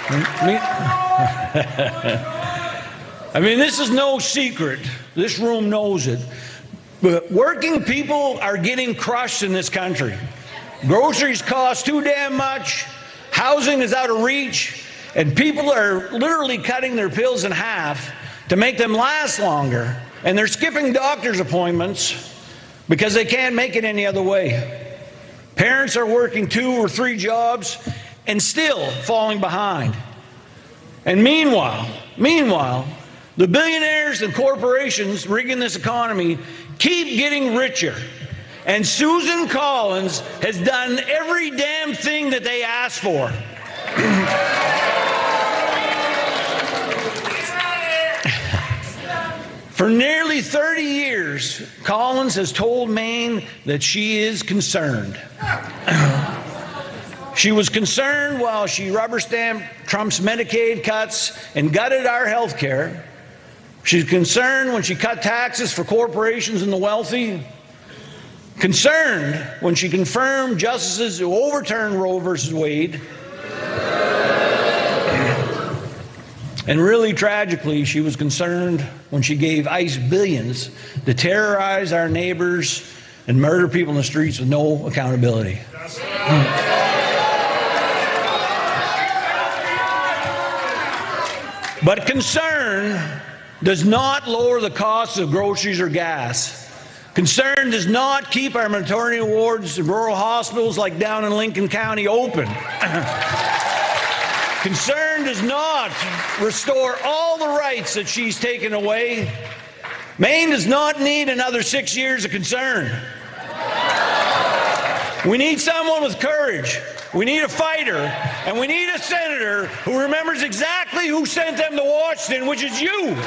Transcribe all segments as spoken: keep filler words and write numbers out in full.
I mean, this is no secret. This room knows it. But working people are getting crushed in this country. Groceries cost too damn much. Housing is out of reach. And people are literally cutting their pills in half to make them last longer. And they're skipping doctor's appointments because they can't make it any other way. Parents are working two or three jobs and still falling behind. And meanwhile, meanwhile, the billionaires and corporations rigging this economy keep getting richer. And Susan Collins has done every damn thing that they asked for. For nearly thirty years, Collins has told Maine that she is concerned. She was concerned while she rubber-stamped Trump's Medicaid cuts and gutted our health care. She's concerned when she cut taxes for corporations and the wealthy. Concerned when she confirmed justices who overturned Roe versus Wade. And really tragically, she was concerned when she gave ICE billions to terrorize our neighbors and murder people in the streets with no accountability. But concern does not lower the cost of groceries or gas. Concern does not keep our maternity wards and rural hospitals like down in Lincoln County open. Concern does not restore all the rights that she's taken away. Maine does not need another six years of concern. We need someone with courage. We need a fighter, and we need a senator who remembers exactly who sent them to Washington, which is you.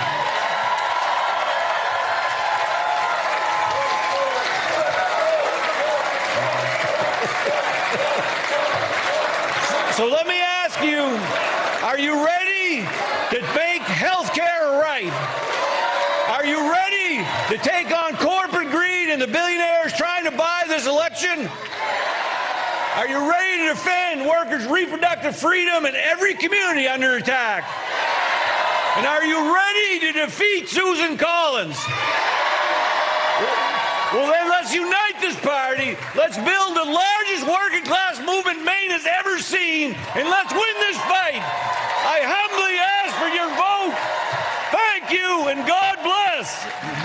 So let me ask you, are you ready to make health care right? Are you ready to take on corporate greed and the billionaires trying to buy this election? Are you ready to defend workers' reproductive freedom in every community under attack? And are you ready to defeat Susan Collins? Well, then let's unite this party. Let's build the largest working class movement Maine has ever seen, and let's win this fight. I humbly ask for your vote. Thank you, and God bless.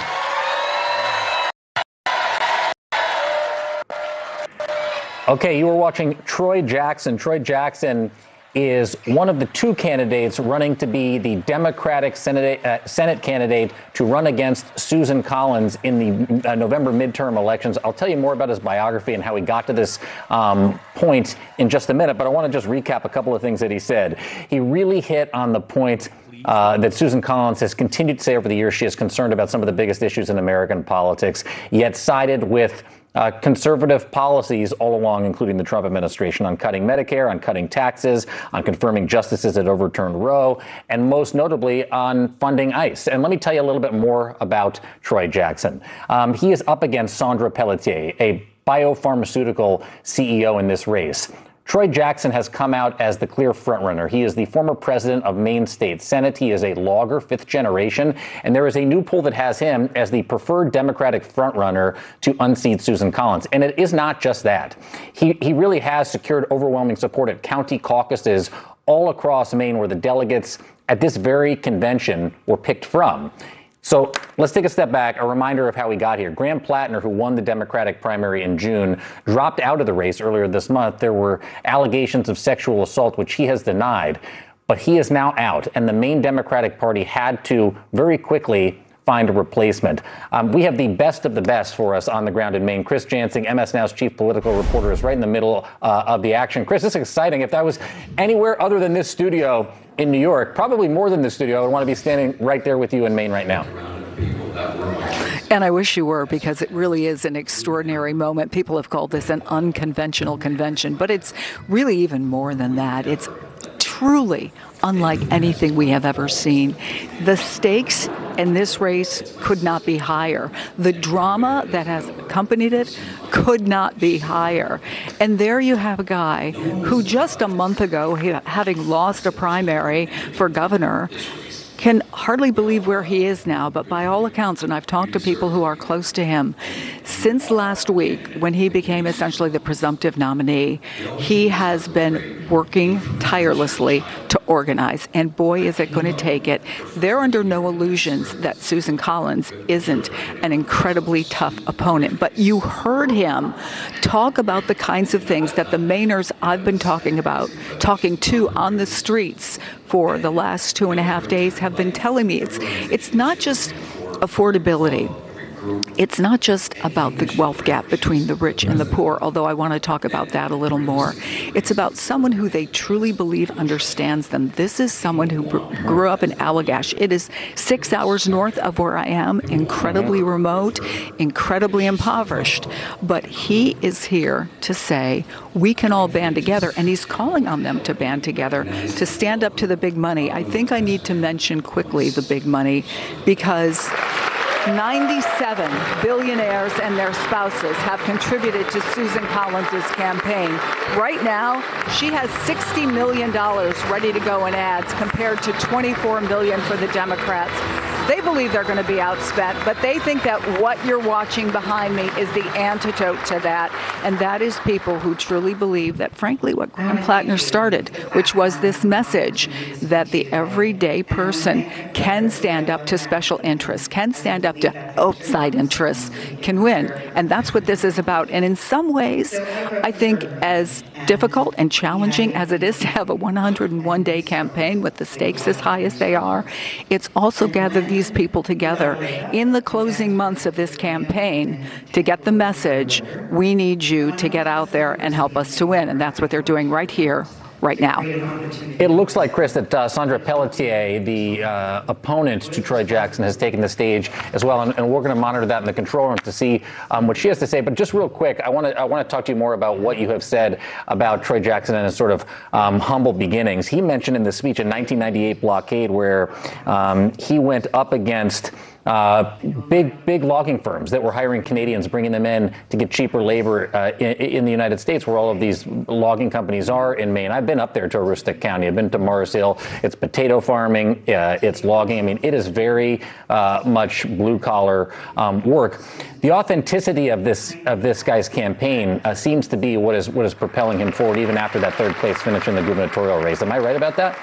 Okay, you were watching Troy Jackson. Troy Jackson is one of the two candidates running to be the Democratic Senate, uh, Senate candidate to run against Susan Collins in the uh, November midterm elections. I'll tell you more about his biography and how he got to this um, point in just a minute, but I want to just recap a couple of things that he said. He really hit on the point Uh, that Susan Collins has continued to say over the years she is concerned about some of the biggest issues in American politics, yet sided with uh, conservative policies all along, including the Trump administration, on cutting Medicare, on cutting taxes, on confirming justices that overturned Roe, and most notably on funding ICE. And let me tell you a little bit more about Troy Jackson. Um, he is up against Sandra Pelletier, a biopharmaceutical C E O in this race. Troy Jackson has come out as the clear frontrunner. He is the former president of Maine State Senate. He is a logger, fifth generation, and there is a new poll that has him as the preferred Democratic frontrunner to unseat Susan Collins. And it is not just that. He, he really has secured overwhelming support at county caucuses all across Maine, where the delegates at this very convention were picked from. So let's take a step back, a reminder of how we got here. Graham Plattner, who won the Democratic primary in June, dropped out of the race earlier this month. There were allegations of sexual assault, which he has denied, but he is now out, and the Maine Democratic Party had to very quickly find a replacement. Um, we have the best of the best for us on the ground in Maine. Chris Jansing, M S Now's chief political reporter, is right in the middle uh, of the action. Chris, this is exciting. If that was anywhere other than this studio in New York, probably more than this studio, I would want to be standing right there with you in Maine right now. And I wish you were, because it really is an extraordinary moment. People have called this an unconventional convention, but it's really even more than that. It's truly unlike anything we have ever seen. The stakes And this race could not be higher. The drama that has accompanied it could not be higher. And there you have a guy who just a month ago, having lost a primary for governor, can hardly believe where he is now, but by all accounts, and I've talked to people who are close to him, since last week, when he became essentially the presumptive nominee, he has been working tirelessly to organize, and boy, is it going to take it. They're under no illusions that Susan Collins isn't an incredibly tough opponent, but you heard him talk about the kinds of things that the Mainers I've been talking about, talking to on the streets for the last two and a half days have been telling me. It's it's not just affordability. It's not just about the wealth gap between the rich and the poor, although I want to talk about that a little more. It's about someone who they truly believe understands them. This is someone who grew up in Allagash. It is six hours north of where I am, incredibly remote, incredibly impoverished. But he is here to say we can all band together, and he's calling on them to band together, to stand up to the big money. I think I need to mention quickly the big money, because ninety-seven billionaires and their spouses have contributed to Susan Collins' campaign. Right now, she has sixty million dollars ready to go in ads compared to twenty-four million dollars for the Democrats. They believe they're going to be outspent, but they think that what you're watching behind me is the antidote to that, and that is people who truly believe that, frankly, what Graham Plattner started, which was this message that the everyday person can stand up to special interests, can stand up to outside interests, can win. And that's what this is about. And in some ways, I think as difficult and challenging as it is to have a one hundred one day campaign with the stakes as high as they are, it's also gathered these people together in the closing months of this campaign to get the message, we need you to get out there and help us to win. And that's what they're doing right here, right now. It looks like, Chris, that uh, Sandra Pelletier, the uh, opponent to Troy Jackson, has taken the stage as well, and, and we're going to monitor that in the control room to see um, what she has to say. But just real quick, I want to I want to talk to you more about what you have said about Troy Jackson and his sort of um, humble beginnings. He mentioned in the speech a nineteen ninety-eight blockade where um, he went up against Uh, big, big logging firms that were hiring Canadians, bringing them in to get cheaper labor uh, in, in the United States, where all of these logging companies are in Maine. I've been up there to Aroostook County. I've been to Mars Hill. It's potato farming. Uh, it's logging. I mean, it is very uh, much blue-collar um, work. The authenticity of this of this guy's campaign uh, seems to be what is what is propelling him forward, even after that third-place finish in the gubernatorial race. Am I right about that?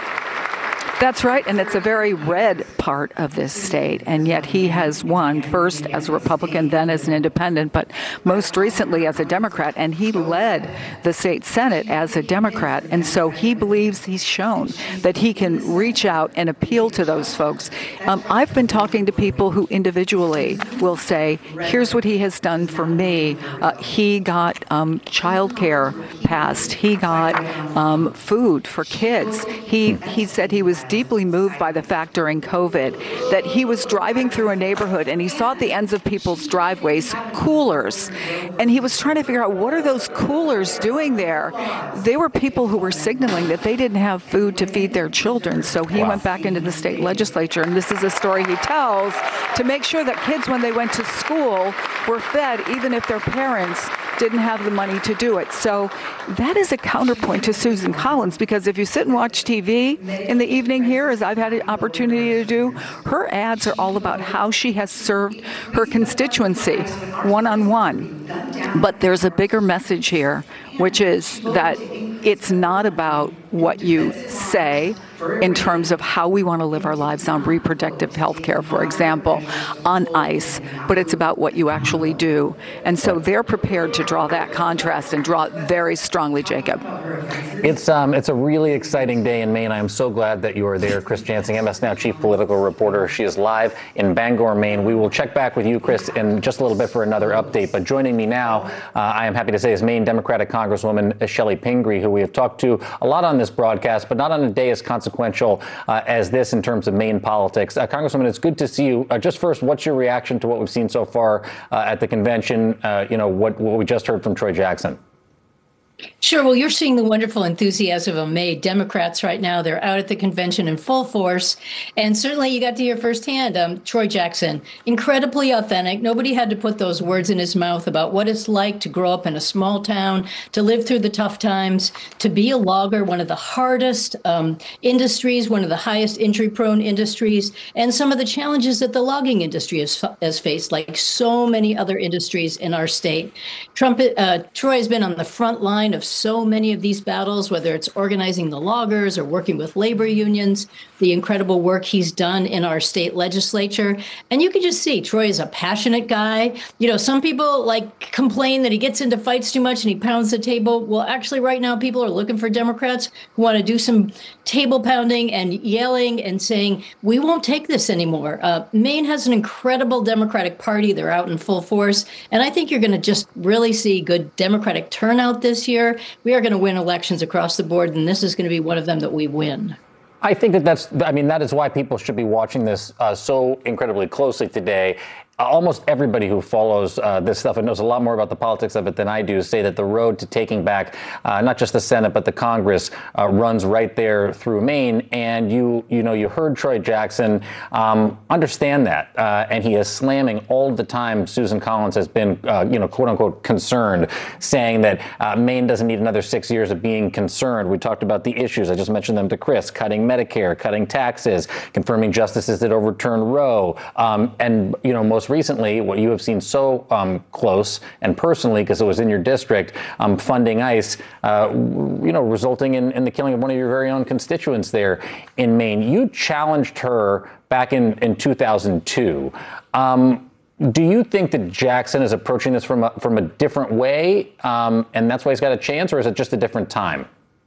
That's right, and it's a very red part of this state, and yet he has won first as a Republican, then as an independent, but most recently as a Democrat, and he led the state Senate as a Democrat, and so he believes he's shown that he can reach out and appeal to those folks. Um, I've been talking to people who individually will say, here's what he has done for me. Uh, he got um, child care passed. He got um, food for kids. He, he said he was deeply moved by the fact during COVID that he was driving through a neighborhood and he saw at the ends of people's driveways coolers, and he was trying to figure out, what are those coolers doing there? They were people who were signaling that they didn't have food to feed their children. So he wow. went back into the state legislature, and this is a story he tells, to make sure that kids, when they went to school, were fed even if their parents didn't have the money to do it. So that is a counterpoint to Susan Collins, because if you sit and watch T V in the evening here, as I've had an opportunity to do, her ads are all about how she has served her constituency one-on-one. But there's a bigger message here, which is that it's not about what you say in terms of how we want to live our lives on reproductive health care, for example, on ICE, but it's about what you actually do. And so they're prepared to draw that contrast and draw it very strongly, Jacob. It's um, it's a really exciting day in Maine. I am so glad that you are there. Chris Jansing, M S Now chief political reporter. She is live in Bangor, Maine. We will check back with you, Chris, in just a little bit for another update. But joining me now, uh, I am happy to say, is Maine Democratic Congresswoman Shelley Pingree, who we have talked to a lot on this broadcast, but not on a day as consequential uh, as this in terms of Maine politics. Uh, Congresswoman, it's good to see you. Uh, just first, what's your reaction to what we've seen so far uh, at the convention? Uh, you know, what, what we just heard from Troy Jackson. Sure. Well, you're seeing the wonderful enthusiasm of May Democrats right now. They're out at the convention in full force. And certainly you got to hear firsthand um, Troy Jackson, incredibly authentic. Nobody had to put those words in his mouth about what it's like to grow up in a small town, to live through the tough times, to be a logger, one of the hardest um, industries, one of the highest injury prone industries, and some of the challenges that the logging industry has, has faced, like so many other industries in our state. Trump, uh, Troy has been on the front line of so many of these battles, whether it's organizing the loggers or working with labor unions, the incredible work he's done in our state legislature. And you can just see Troy is a passionate guy. You know, some people like complain that he gets into fights too much and he pounds the table. Well, actually, right now, people are looking for Democrats who want to do some table pounding and yelling and saying, we won't take this anymore. Uh, Maine has an incredible Democratic Party. They're out in full force. And I think you're going to just really see good Democratic turnout this year. We are going to win elections across the board, and this is going to be one of them that we win. I think that that's, I mean, that is why people should be watching this uh, so incredibly closely today. Almost everybody who follows uh, this stuff and knows a lot more about the politics of it than I do say that the road to taking back uh, not just the Senate but the Congress uh, runs right there through Maine. And you you know you heard Troy Jackson um, understand that, uh, and he is slamming all the time. Susan Collins has been uh, you know quote unquote concerned, saying that uh, Maine doesn't need another six years of being concerned. We talked about the issues. I just mentioned them to Chris: cutting Medicare, cutting taxes, confirming justices that overturned Roe, um, and you know most recently, what you have seen so um, close and personally, because it was in your district, um, funding ICE, uh, you know, resulting in, in the killing of one of your very own constituents there in Maine. You challenged her back in, in two thousand two. Um, do you think that Jackson is approaching this from a, from a different way, um, and that's why he's got a chance, or is it just a different time?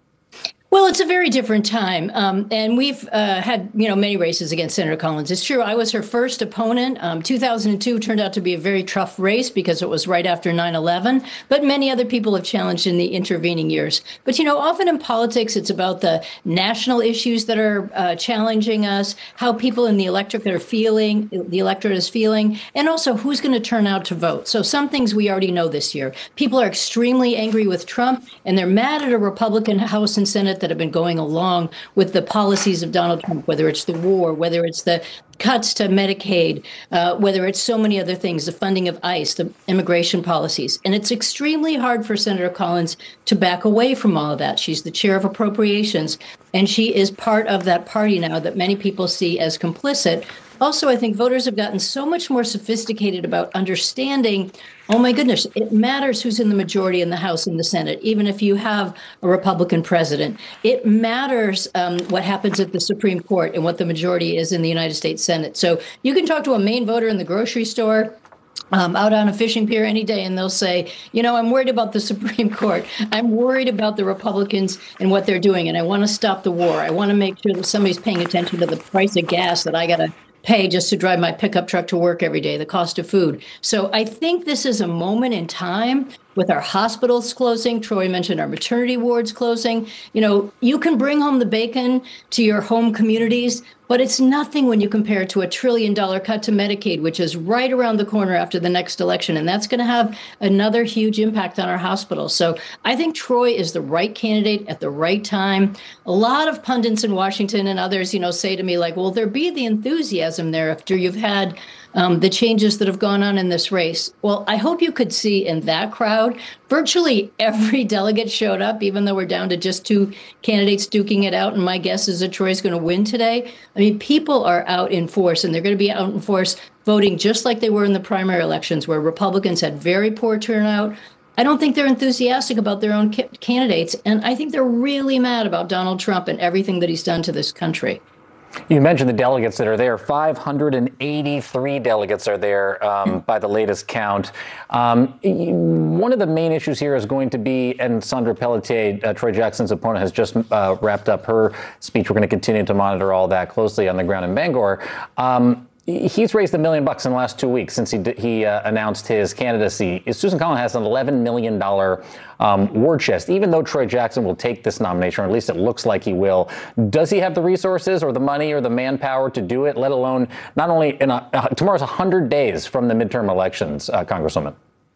Well, it's a very different time, um, and we've uh, had, you know, many races against Senator Collins. It's true, I was her first opponent. Um, two thousand two turned out to be a very tough race because it was right after nine eleven, but many other people have challenged in the intervening years. But, you know, often in politics, it's about the national issues that are uh, challenging us, how people in the electorate are feeling, the electorate is feeling, and also who's going to turn out to vote. So some things we already know this year. People are extremely angry with Trump, and they're mad at a Republican House and Senate that have been going along with the policies of Donald Trump, whether it's the war, whether it's the cuts to Medicaid, uh, whether it's so many other things, the funding of ICE, the immigration policies. And it's extremely hard for Senator Collins to back away from all of that. She's the chair of appropriations, and she is part of that party now that many people see as complicit. Also, I think voters have gotten so much more sophisticated about understanding, oh my goodness, it matters who's in the majority in the House and the Senate, even if you have a Republican president. It matters um, what happens at the Supreme Court and what the majority is in the United States Senate. So you can talk to a Maine voter in the grocery store, Um, out on a fishing pier any day, and they'll say, you know, I'm worried about the Supreme Court. I'm worried about the Republicans and what they're doing, and I want to stop the war. I want to make sure that somebody's paying attention to the price of gas that I got to pay just to drive my pickup truck to work every day, the cost of food. So I think this is a moment in time with our hospitals closing. Troy mentioned our maternity wards closing. You know, you can bring home the bacon to your home communities, but it's nothing when you compare it to a trillion dollar cut to Medicaid, which is right around the corner after the next election. And that's going to have another huge impact on our hospitals. So I think Troy is the right candidate at the right time. A lot of pundits in Washington and others, you know, say to me like, will there be the enthusiasm there after you've had Um, the changes that have gone on in this race? Well, I hope you could see in that crowd, virtually every delegate showed up, even though we're down to just two candidates duking it out. And my guess is that Troy's going to win today. I mean, people are out in force, and they're going to be out in force voting just like they were in the primary elections, where Republicans had very poor turnout. I don't think they're enthusiastic about their own ca- candidates. And I think they're really mad about Donald Trump and everything that he's done to this country. You mentioned the delegates that are there. five hundred eighty-three delegates are there um, by the latest count. Um, one of the main issues here is going to be, and Sandra Pelletier, uh, Troy Jackson's opponent, has just uh, wrapped up her speech. We're going to continue to monitor all that closely on the ground in Bangor. Um, He's raised a million bucks in the last two weeks since he he uh, announced his candidacy. Susan Collins has an eleven million dollars um, war chest. Even though Troy Jackson will take this nomination, or at least it looks like he will, does he have the resources or the money or the manpower to do it, let alone not only in a, uh, tomorrow's one hundred days from the midterm elections, uh, Congresswoman?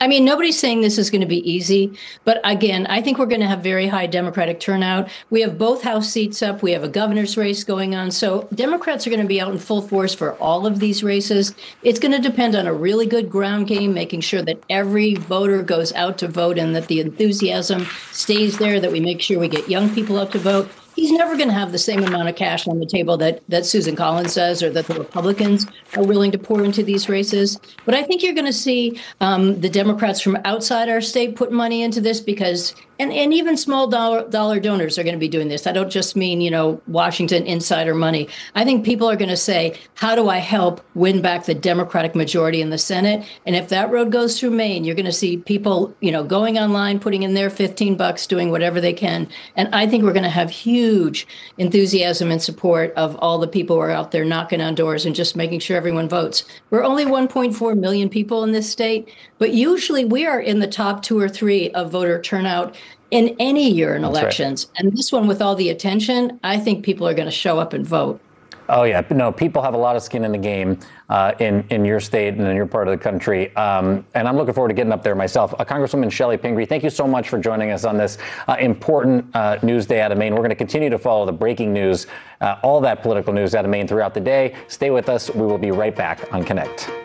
I mean, nobody's saying this is going to be easy. But again, I think we're going to have very high Democratic turnout. We have both House seats up. We have a governor's race going on. So Democrats are going to be out in full force for all of these races. It's going to depend on a really good ground game, making sure that every voter goes out to vote and that the enthusiasm stays there, that we make sure we get young people out to vote. He's never going to have the same amount of cash on the table that, that Susan Collins does, or that the Republicans are willing to pour into these races. But I think you're going to see um, the Democrats from outside our state put money into this because, and, and even small dollar, dollar donors are going to be doing this. I don't just mean, you know, Washington insider money. I think people are going to say, how do I help win back the Democratic majority in the Senate? And if that road goes through Maine, you're going to see people, you know, going online, putting in their fifteen bucks, doing whatever they can. And I think we're going to have huge huge enthusiasm and support of all the people who are out there knocking on doors and just making sure everyone votes. We're only one point four million people in this state, but usually we are in the top two or three of voter turnout in any year in That's elections. Right. And this one, with all the attention, I think people are going to show up and vote. Oh, yeah. No, people have a lot of skin in the game uh, in, in your state and in your part of the country. Um, and I'm looking forward to getting up there myself. Uh, Congresswoman Chellie Pingree, thank you so much for joining us on this uh, important uh, news day out of Maine. We're going to continue to follow the breaking news, uh, all that political news out of Maine throughout the day. Stay with us. We will be right back on Connect.